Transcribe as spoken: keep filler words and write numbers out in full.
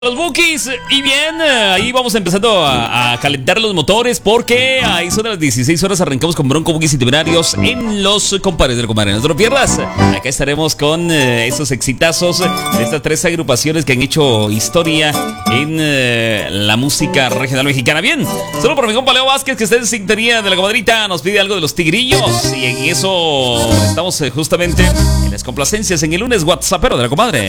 Los Bukis, y bien, ahí vamos empezando a, a calentar los motores porque ahí son las dieciséis horas, arrancamos con Bronco Bukis Itinerarios en los compadres del compadre. No te lo pierdas, acá estaremos con eh, esos exitazos de estas tres agrupaciones que han hecho historia en eh, la música regional mexicana. Bien, solo por mi compa Leo Vázquez, que está en sintonía de la comadrita, nos pide algo de los Tigrillos y en eso estamos eh, justamente en las complacencias en el lunes WhatsAppero de la comadre.